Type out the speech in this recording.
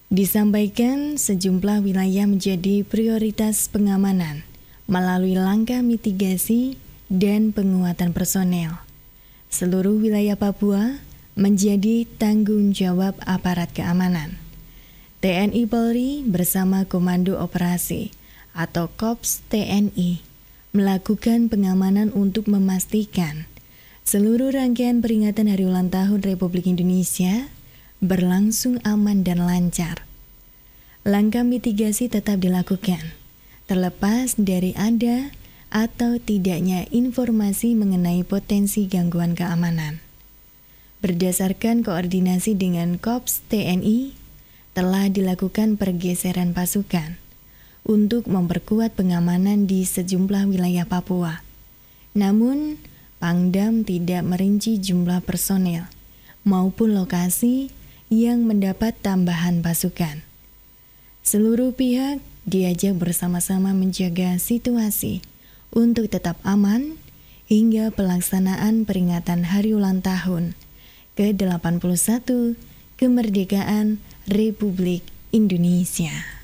Disampaikan sejumlah wilayah menjadi prioritas pengamanan melalui langkah mitigasi dan penguatan personel. Seluruh wilayah Papua menjadi tanggung jawab aparat keamanan. TNI Polri bersama Komando Operasi atau Kops TNI melakukan pengamanan untuk memastikan seluruh rangkaian peringatan Hari Ulang Tahun Republik Indonesia berlangsung aman dan lancar. Langkah mitigasi tetap dilakukan, terlepas dari ada atau tidaknya informasi mengenai potensi gangguan keamanan. Berdasarkan koordinasi dengan Kops TNI, telah dilakukan pergeseran pasukan untuk memperkuat pengamanan di sejumlah wilayah Papua. Namun, Pangdam tidak merinci jumlah personel maupun lokasi yang mendapat tambahan pasukan. Seluruh pihak diajak bersama-sama menjaga situasi untuk tetap aman hingga pelaksanaan peringatan Hari Ulang Tahun ke-81 Kemerdekaan Republik Indonesia.